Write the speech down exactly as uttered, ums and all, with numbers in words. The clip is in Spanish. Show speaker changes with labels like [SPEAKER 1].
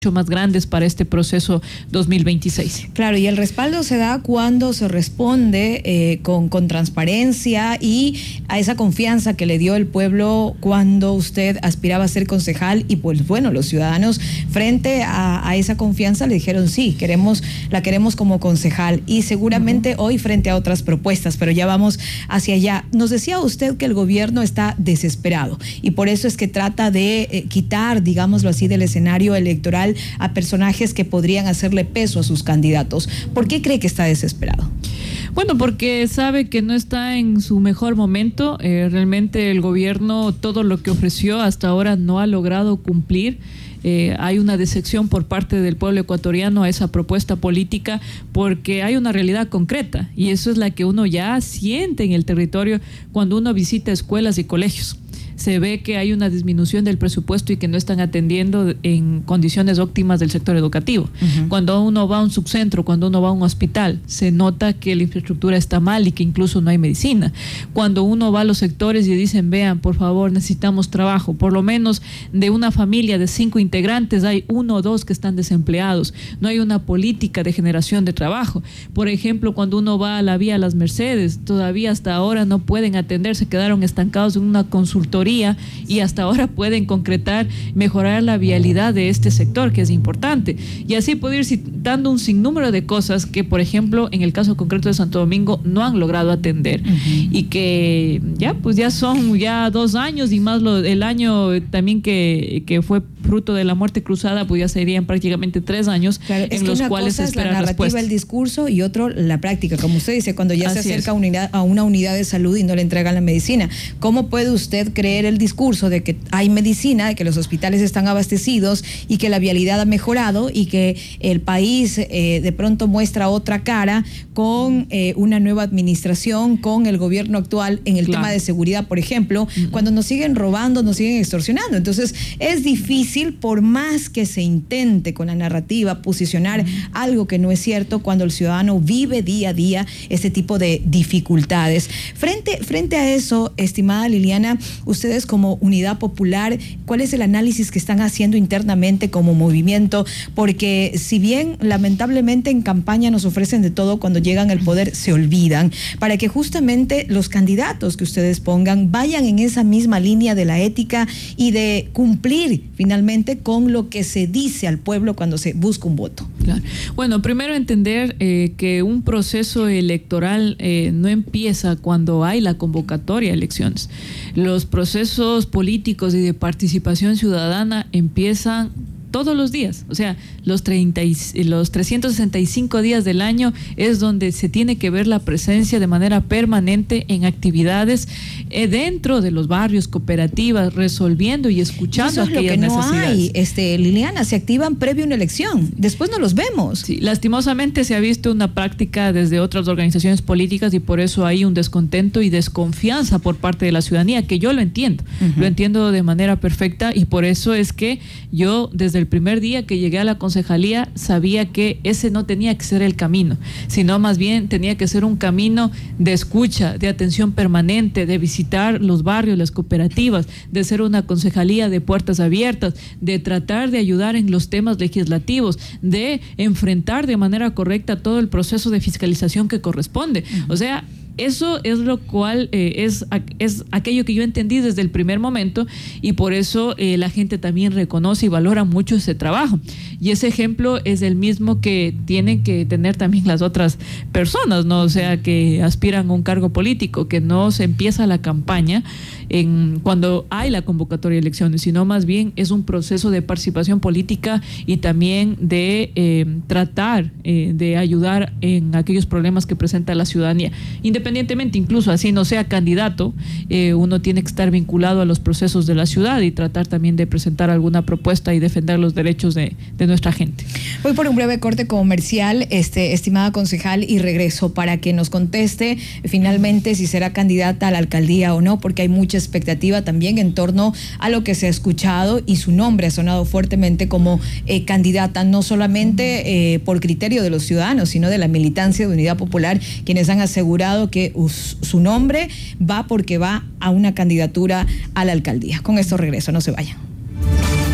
[SPEAKER 1] más grandes para este proceso dos mil veintiséis.
[SPEAKER 2] Claro, y el respaldo se da cuando se responde eh, con, con transparencia y a esa confianza que le dio el pueblo cuando usted aspiraba a ser concejal, y pues bueno, los ciudadanos frente a, a esa confianza le dijeron sí, queremos, la queremos como concejal, y seguramente uh-huh. hoy frente a otras propuestas, pero ya vamos hacia allá. Nos decía usted que el gobierno está desesperado y por eso es que trata de eh, quitar, digámoslo así, del escenario electoral a personajes que podrían hacerle peso a sus candidatos. ¿Por qué cree que está desesperado?
[SPEAKER 1] Bueno, porque sabe que no está en su mejor momento. Eh, realmente el gobierno, todo lo que ofreció hasta ahora no ha logrado cumplir. Eh, hay una decepción por parte del pueblo ecuatoriano a esa propuesta política, porque hay una realidad concreta, y eso es la que uno ya siente en el territorio cuando uno visita escuelas y colegios. Se ve que hay una disminución del presupuesto y que no están atendiendo en condiciones óptimas del sector educativo. Uh-huh. Cuando uno va a un subcentro, cuando uno va a un hospital, se nota que la infraestructura está mal y que incluso no hay medicina. Cuando uno va a los sectores y dicen, vean, por favor, necesitamos trabajo, por lo menos de una familia de cinco integrantes hay uno o dos que están desempleados. No hay una política de generación de trabajo. Por ejemplo, cuando uno va a la vía Las Mercedes, todavía hasta ahora no pueden atender, se quedaron estancados en una consultoría y hasta ahora pueden concretar, mejorar la vialidad de este sector, que es importante. Y así puedo ir citando un sinnúmero de cosas que, por ejemplo, en el caso concreto de Santo Domingo, no han logrado atender. Uh-huh. Y que ya, pues ya son ya dos años y más lo, el año también que, que fue fruto de la muerte cruzada, pues ya serían prácticamente tres años
[SPEAKER 2] claro,
[SPEAKER 1] en los cuales se espera
[SPEAKER 2] la narrativa,
[SPEAKER 1] respuesta.
[SPEAKER 2] El discurso, y otro la práctica, como usted dice, cuando ya Así se acerca a, unidad, a una unidad de salud y no le entregan la medicina. ¿Cómo puede usted creer el discurso de que hay medicina, de que los hospitales están abastecidos y que la vialidad ha mejorado y que el país eh, de pronto muestra otra cara con eh, una nueva administración, con el gobierno actual en el claro. tema de seguridad, por ejemplo, uh-huh. cuando nos siguen robando, nos siguen extorsionando? Entonces es difícil, por más que se intente con la narrativa posicionar uh-huh. algo que no es cierto, cuando el ciudadano vive día a día este tipo de dificultades. Frente, frente a eso, estimada Liliana, ustedes como Unidad Popular, ¿cuál es el análisis que están haciendo internamente como movimiento? Porque si bien lamentablemente en campaña nos ofrecen de todo, cuando llegan al poder se olvidan, para que justamente los candidatos que ustedes pongan vayan en esa misma línea de la ética y de cumplir finalmente con lo que se dice al pueblo cuando se busca un voto.
[SPEAKER 1] Claro. Bueno, primero entender eh, que un proceso electoral eh, no empieza cuando hay la convocatoria a elecciones. Los procesos políticos y de participación ciudadana empiezan todos los días, o sea, los, treinta y, los trescientos sesenta y cinco días del año es donde se tiene que ver la presencia de manera permanente en actividades eh, dentro de los barrios, cooperativas, resolviendo y escuchando
[SPEAKER 2] Eso es
[SPEAKER 1] aquellas
[SPEAKER 2] lo que no
[SPEAKER 1] necesidades.
[SPEAKER 2] Hay, este, Liliana, se activan previo a una elección, después no los vemos.
[SPEAKER 1] Sí, lastimosamente se ha visto una práctica desde otras organizaciones políticas y por eso hay un descontento y desconfianza por parte de la ciudadanía, que yo lo entiendo, uh-huh. lo entiendo de manera perfecta, y por eso es que yo desde el primer día que llegué a la concejalía sabía que ese no tenía que ser el camino, sino más bien tenía que ser un camino de escucha, de atención permanente, de visitar los barrios, las cooperativas, de ser una concejalía de puertas abiertas, de tratar de ayudar en los temas legislativos, de enfrentar de manera correcta todo el proceso de fiscalización que corresponde. Uh-huh. O sea, eso es lo cual eh, es, es aquello que yo entendí desde el primer momento, y por eso eh, la gente también reconoce y valora mucho ese trabajo. Y ese ejemplo es el mismo que tienen que tener también las otras personas, ¿no? O sea, que aspiran a un cargo político, que no se empieza la campaña en, cuando hay la convocatoria de elecciones, sino más bien es un proceso de participación política y también de eh, tratar eh, de ayudar en aquellos problemas que presenta la ciudadanía. Independientemente, incluso así no sea candidato, eh, uno tiene que estar vinculado a los procesos de la ciudad y tratar también de presentar alguna propuesta y defender los derechos de, de nuestra gente.
[SPEAKER 2] Voy por un breve corte comercial, este, estimada concejal, y regreso para que nos conteste finalmente si será candidata a la alcaldía o no, porque hay mucha expectativa también en torno a lo que se ha escuchado, y su nombre ha sonado fuertemente como eh, candidata, no solamente eh, por criterio de los ciudadanos, sino de la militancia de Unidad Popular, quienes han asegurado que us, su nombre va porque va a una candidatura a la alcaldía. Con esto regreso, no se vayan.